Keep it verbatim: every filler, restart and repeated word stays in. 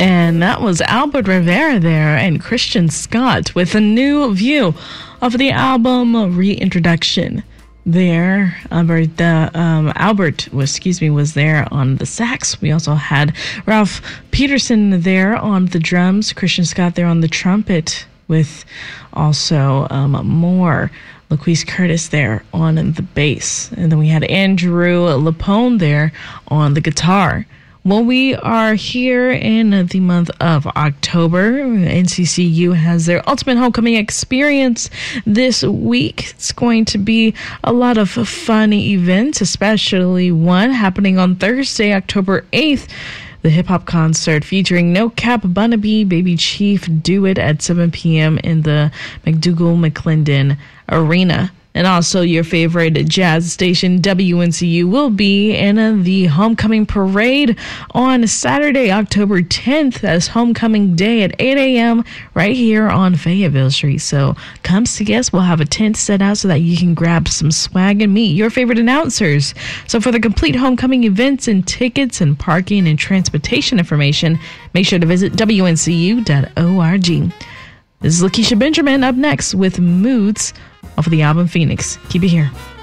And that was Albert Rivera there and Christian Scott with a new view of the album Reintroduction. There, Albert, uh, um, Albert was, excuse me, was there on the sax. We also had Ralph Peterson there on the drums, Christian Scott there on the trumpet, with also um, more LaQuise Curtis there on the bass. And then we had Andrew Lapone there on the guitar. Well, we are here in the month of October. N C C U has their Ultimate Homecoming Experience this week. It's going to be a lot of fun events, especially one happening on Thursday, October eighth. The hip-hop concert featuring No Cap, Bun B, Baby Chief, Do It at seven p.m. in the McDougal-McClendon Arena. And also your favorite jazz station, W N C U, will be in the Homecoming Parade on Saturday, October tenth, as Homecoming Day at eight a.m. right here on Fayetteville Street. So come see us. We'll have a tent set out so that you can grab some swag and meet your favorite announcers. So for the complete Homecoming events and tickets and parking and transportation information, make sure to visit W N C U dot org. This is Lakeisha Benjamin up next with Moods off of the album Phoenix. Keep it here.